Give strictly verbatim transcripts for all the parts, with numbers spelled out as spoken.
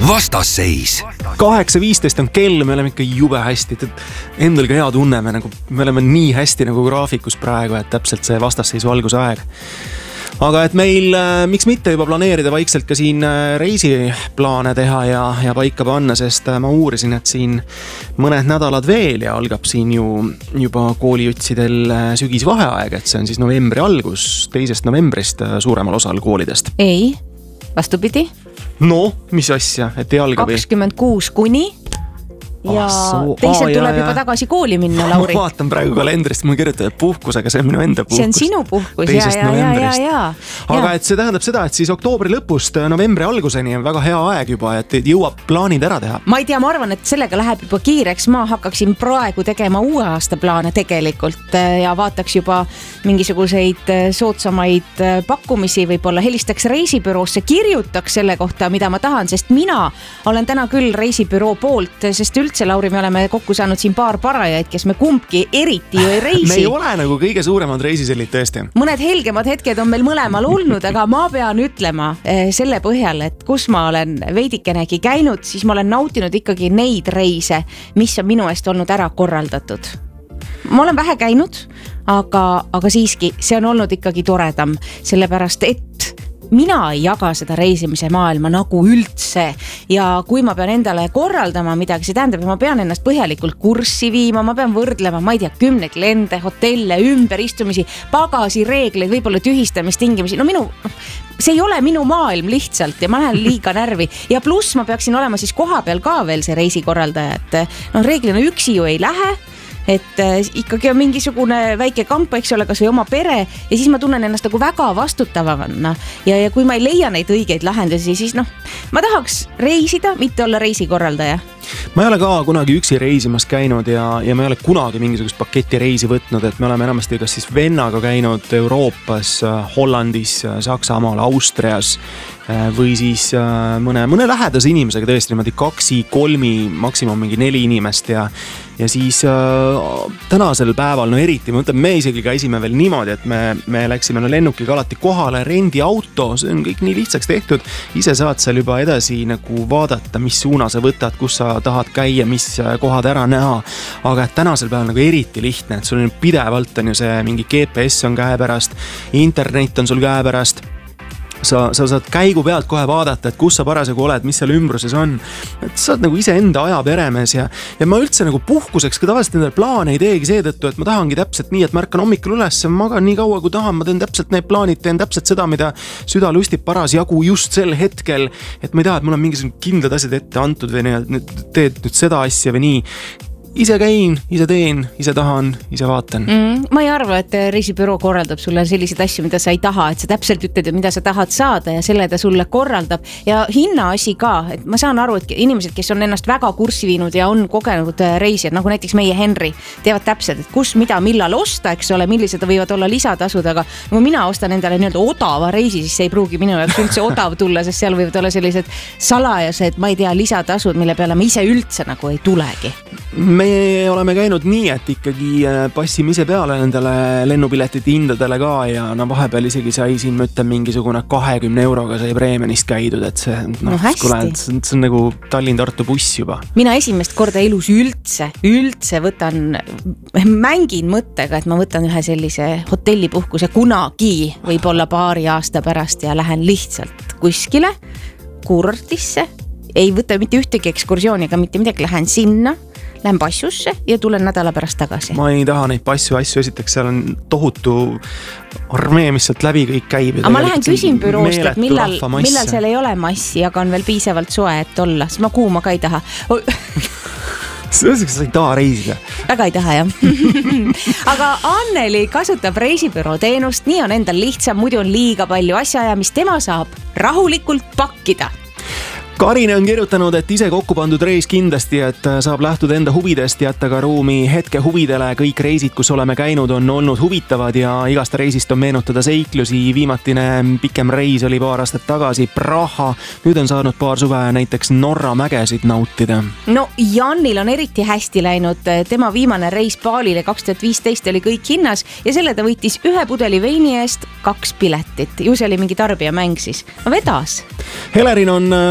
Vastasseis. kaheksa viisteist on kell, me oleme ikka jube hästi, endal ka hea tunne, me, nagu, me oleme nii hästi nagu graafikus praegu, et täpselt see vastasseisu alguse aeg. Aga et meil, miks mitte juba planeerida vaikselt ka siin reisiplaane teha ja, ja paika panna, sest ma uurisin, et siin mõned nädalad veel ja algab siin ju juba koolijuttsidel sügisvaheaeg, et see on siis novembri algus, teisest novembrist suuremal osal koolidest. Ei, vastupidi. No, mis asja, et ei alga või? kakskümmend kuus kuni ja ah, teised ah, tuleb jah, juba tagasi kooli minna, Lauri. Ma vaatan praegu kalendrist, mul kirjutab puhkus, aga see on minu enda puhkus. See on sinu puhkus, ja, ja, ja, ja, ja. Aga et see tähendab seda, et siis oktoobri lõpust novembri alguseni on väga hea aeg juba, et jõuab plaanid ära teha. Ma ei tea, ma arvan, et sellega läheb juba kiireks. Ma hakkaksin praegu tegema uue aasta plaane tegelikult ja vaataks juba mingisuguseid soodsamaid pakkumisi, võib-olla helistaks reisibüroosse, kirjutaks selle kohta, mida ma tahan, sest mina olen täna küll reisibüroo poolt, sest üldse Lauri, me oleme kokku saanud siin paar parajaid, kes me kumbki eriti ju ei reisi. Me ei ole nagu kõige suuremad reisisellid tõesti. Mõned helgemad hetked on meil mõlemal olnud, aga ma pean ütlema selle põhjal, et kus ma olen veidikenegi käinud, siis ma olen nautinud ikkagi neid reise, mis on minu eest olnud ära korraldatud. Ma olen vähe käinud, aga, aga siiski see on olnud ikkagi toredam, sellepärast et mina ei jaga seda reisimise maailma nagu üldse ja kui ma pean endale korraldama midagi, see tähendab, et ma pean ennast põhjalikult kurssi viima, ma pean võrdlema, ma ei tea, kümneid lende, hotelle, ümberistumisi, pagasi reegleid, võib-olla tühistamistingimusi, no minu, see ei ole minu maailm lihtsalt ja ma lähen liiga närvi ja pluss ma peaksin olema siis koha peal ka veel see reisikorraldaja, et no reeglina üksi ju ei lähe, et ikkagi on mingisugune väike kamp, eks ole, kas või oma pere ja siis ma tunnen ennast nagu väga vastutavana ja, ja kui ma ei leia neid õigeid lahendusi, siis noh, ma tahaks reisida, mitte olla reisikorraldaja. Ma ei ole ka kunagi üksi reisimas käinud ja, ja ma ei ole kunagi mingisugust paketi reisi võtnud, et me oleme enamasti kas siis vennaga käinud Euroopas, Hollandis, Saksamaal, Austrias või siis mõne, mõne lähedase inimesega tõesti niimoodi kaksi, kolmi, maksimum mingi neli inimest ja, ja siis äh, tänasel päeval, no eriti, ma mõtlen, me isegi käisime veel niimoodi, et me, me läksime no lennukiga alati kohale, rendi auto, see on kõik nii lihtsaks tehtud, ise saad seal juba edasi nagu vaadata, mis suuna sa võtad, kus sa tahad käia, mis kohad ära näha, aga et tänasel päeval nagu eriti lihtne, et sul on pidevalt on ju see mingi G P S on käepärast, internet on sul käepärast, sa, sa saad käigu pealt kohe vaadata, et kus sa parasjagu oled, mis seal ümbruses on, et sa oled nagu ise enda aja peremees ja, ja ma üldse nagu puhkuseks ka tavaliselt endale plaane ei teegi seetõttu, et ma tahangi täpselt nii, et märkan hommikul üles, magan nii kaua kui tahan, ma teen täpselt need plaanid, teen täpselt seda, mida süda lustib paras jagu just sel hetkel, et ma ei taha, et mul on mingisugune kindlad asjad ette antud või nüüd teed nüüd seda asja või nii. Ise käin, ise teen, ise tahan, ise vaatan. Mm, ma ei arva, et reisibüroo korraldab sulle selliseid asju, mida sa ei taha, et sa täpselt ütled, mida sa tahad saada ja selle ta sulle korraldab. Ja hinna asi ka, et ma saan aru, et inimesed, kes on ennast väga kurssi viinud ja on kogenud reisijad, nagu näiteks meie Henri, teavad täpselt, et kus, mida, millal osta, eks ole, millised võivad olla lisatasud, aga kui mina ostan endale nii-öelda odava reisi, siis see ei pruugi minu jaoks üldse odav tulla, sest seal võivad olla sellised salajased, ma ei tea, lisatasud, mille peale ma ise üldse nagu ei tulegi. Me oleme käinud nii, et ikkagi passime ise peale nendele lennupiletite hindadele ka ja no vahepeal isegi sai siin, ma ütlen, mingisugune kahekümne euroga sai Bremenist käidud, et see, no, no kuule, see, see on nagu Tallinn-Tartu buss juba. Mina esimest korda elus üldse, üldse võtan, mängin mõttega, et ma võtan ühe sellise hotellipuhkuse kunagi, võib-olla paari aasta pärast ja lähen lihtsalt kuskile kurortisse, ei võta mitte ühtegi ekskursiooni ega mitte midagi, lähen sinna, lähen passusse ja tulen nädala pärast tagasi. Ma ei taha neid passu asju, esiteks seal on tohutu armee, mis sealt läbi kõik käib. Aga ma lähen küsin büroost, et millal, millal seal ei ole massi, aga on veel piisavalt soe, et olla, sest ma kuuma ka ei taha. Selleks sa ei taha reisida. Väga ei taha, jah. Aga Anneli kasutab reisibüroo teenust, nii on endal lihtsam, muidu on liiga palju asja ja mis tema saab rahulikult pakkida. Karine on kirjutanud, et ise kokku pandud reis kindlasti, et saab lähtuda enda huvidest, jätta ka ruumi hetke huvidele. Kõik reisid, kus oleme käinud, on olnud huvitavad ja igast reisist on meenutada seiklusi. Viimatine pikem reis oli paar aastat tagasi Praha. Nüüd on saanud paar suve näiteks Norra mägesid nautida. No Jannil on eriti hästi läinud. Tema viimane reis Baalile kaks tuhat viisteist oli kõik hinnas ja selle ta võitis ühe pudeli veini eest kaks piletit. Ju see oli mingi tarbijamäng siis. No vedas. Helerin on äh,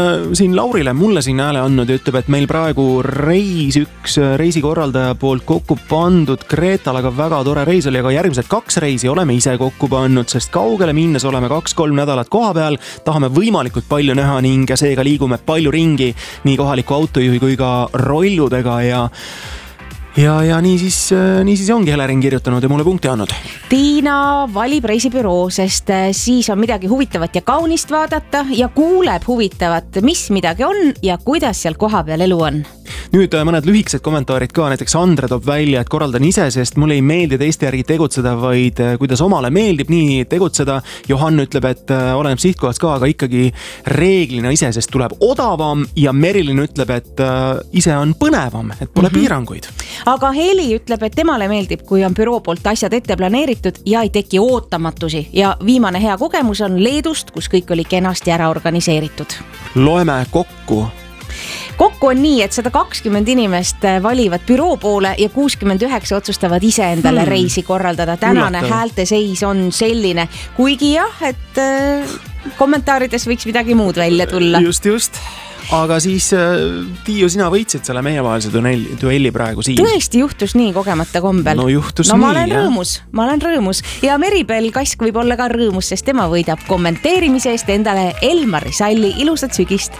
siin Laurile mulle siin hääle andnud ja ütleb, et meil praegu reis üks reisikorraldaja poolt kokku pandud Kreetal, aga väga tore reis oli, aga järgmised kaks reisi oleme ise kokku pannud, sest kaugele minnes oleme kaks-kolm nädalat koha peal, tahame võimalikult palju näha ning seega liigume palju ringi nii kohaliku autojuhi kui ka rolludega ja Ja, ja nii siis, nii siis ongi Helerin kirjutanud ja mulle punkti andnud. Tiina valib reisibüroo, sest siis on midagi huvitavat ja kaunist vaadata ja kuuleb huvitavat, mis midagi on ja kuidas seal koha peal elu on. Nüüd mõned lühikesed kommentaarid ka, näiteks Andre toob välja, et korraldan ise, sest mulle ei meeldi teiste järgi tegutseda, vaid kuidas omale meeldib nii tegutseda. Johan ütleb, et oleneb sihtkohast ka, aga ikkagi reeglina ise, sest tuleb odavam ja Merilin ütleb, et ise on põnevam, et pole mm-hmm. piiranguid. Aga Heli ütleb, et temale meeldib, kui on büroo poolt asjad ette planeeritud ja ei teki ootamatusi. Ja viimane hea kogemus on Leedust, kus kõik oli kenasti ära organiseeritud. Loeme kokku. Kokku on nii, et sada kakskümmend inimest valivad büroo poole ja kuuskümmend üheksa otsustavad ise endale hmm. reisi korraldada. Tänane Üllatav. Häälte seis on selline, kuigi jah, et äh, kommentaarides võiks midagi muud välja tulla. Just, just. Aga siis Tiiu, sina võitsid selle meievahelise duelli praegu siin. Tõesti juhtus nii kogemata kombel. No juhtus no, nii, ma olen jah. rõõmus, ma olen rõõmus. Ja Meribel Kask võib olla ka rõõmus, sest tema võidab kommenteerimise eest endale Elmari Salli ilusat sügist.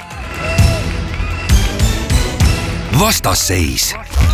Vastasseis.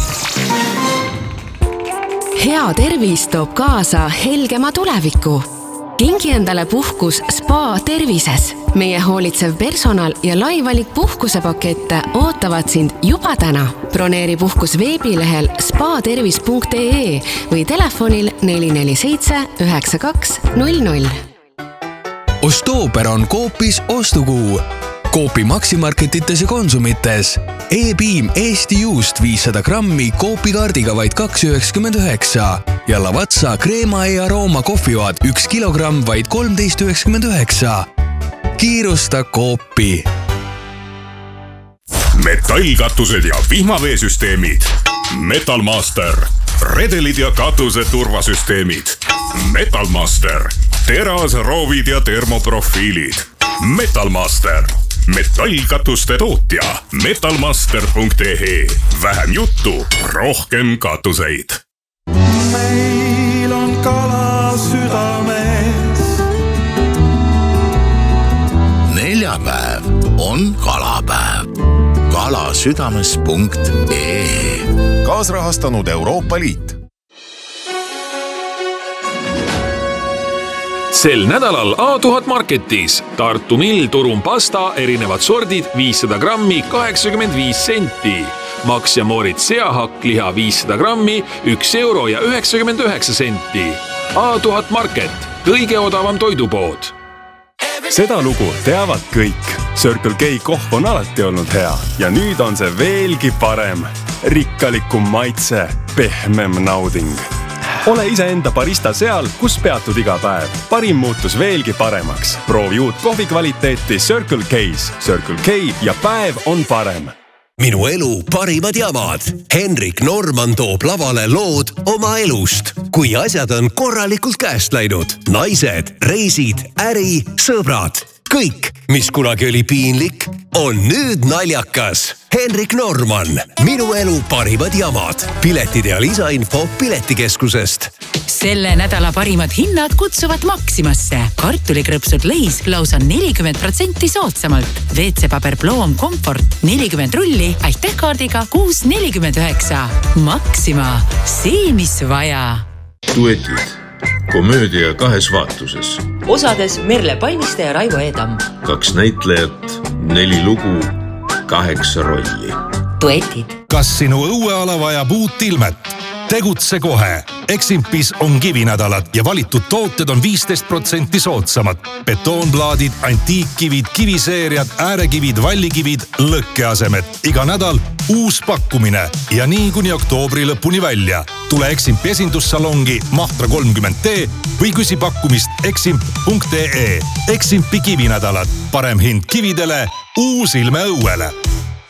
Hea tervis toob kaasa helgema tuleviku. Kingi endale puhkus Spa Tervises. Meie hoolitsev personal ja laivalik puhkusepakette ootavad sind juba täna. Broneeri puhkus veebilehel spa tervis punkt ee või telefonil neli neli seitse üheksa kaks null null. Ostooper on Coopis ostukuu. Coopi maksimarketites ja konsumites. E-Beam Eesti juust viissada grammi Coopi kaardiga vaid kaks üheksakümmend üheksa ja Lavazza Crema e Aroma kohvivaad üks kilogramm vaid kolmteist üheksakümmend üheksa. Kiirusta Coopi. Metallkatused ja vihmaveesüsteemid. Metalmaster. Redelid ja katuse turvasüsteemid. Metalmaster. Teras, roovid ja termoprofiilid. Metalmaster. Metallkatuste tootja metalmaster punkt ee. Vähem juttu, rohkem katuseid. Meil on kala südames. Neljapäev on kalapäev. kalasüdames punkt ee. Kaasrahastanud Euroopa Liit. Sel nädalal A tuhat Marketis Tartu Mill Turun pasta erinevad sordid viissada grammi kaheksakümmend viis senti. Max ja Moritz seahakk liha viissada grammi üks euro ja üheksakümmend üheksa senti. A tuhat Market, kõige odavam toidupood. Seda lugu teavad kõik. Circle K kohv on alati olnud hea ja nüüd on see veelgi parem. Rikkalikum maitse, pehmem nauding. Ole iseenda barista seal, kus peatud iga päev. Parim muutus veelgi paremaks. Proovi uut kohvi kvaliteeti Circle K's. Circle K ja päev on parem. Minu elu parimad jamad. Henrik Norman toob lavale lood oma elust. Kui asjad on korralikult käest läinud. Naised, reisid, äri, sõbrad. Kõik, mis kunagi oli piinlik, on nüüd naljakas. Henrik Norman, minu elu parimad jamad. Piletid ja lisainfo Piletikeskusest. Selle nädala parimad hinnad kutsuvad Maximasse. Kartulikrõpsud Leis lausa nelikümmend protsenti soodsamalt. W C-paber Bloom Comfort nelikümmend rulli, aitäh kaardiga kuus nelikümmend üheksa. Maxima, see mis vaja. Duetid. Komöödia kahes vaatuses. Osades Merle Palmiste ja Raivo Eedam. Kaks näitlejat, neli lugu, kaheksa rolli. Duetid. Kas sinu õueala vajab uut ilmet? Tegutse kohe. Eximpis on kivinädalad ja valitud tooted on viisteist protsenti soodsamad. Betoonplaadid, antiikkivid, kiviseeriad, äärekivid, vallikivid, lõkkeasemed. Iga nädal uus pakkumine ja nii kuni oktoobri lõpuni välja. Tule Eximpi esindussalongi Mahtra kolmkümmend D või küsi pakkumist eximp punkt ee. Eximpi kivinädalad. Parem hind kividele, uus ilme õuele.